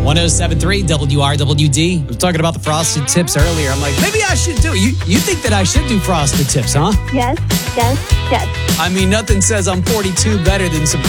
107.3 WRWD. I was talking about the frosted tips earlier. I'm like, maybe I should do it. You think that I should do frosted tips, huh? Yes. I mean, nothing says I'm 42 better than some